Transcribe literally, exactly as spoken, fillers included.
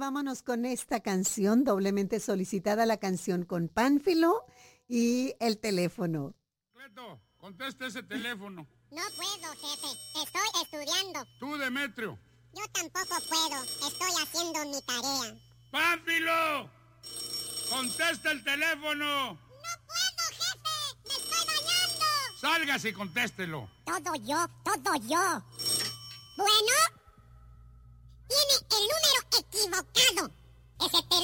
vámonos con esta canción, doblemente solicitada, la canción con Pánfilo y el teléfono. Cleto, contesta ese teléfono. No puedo, jefe. Estoy estudiando. Tú, Demetrio. Yo tampoco puedo. Estoy haciendo mi tarea. ¡Pánfilo! ¡Contesta el teléfono! ¡No puedo, jefe! ¡Me estoy bañando! ¡Sálgase y contéstelo! Todo yo, todo yo. Bueno, tiene el número equivocado. Ese teléfono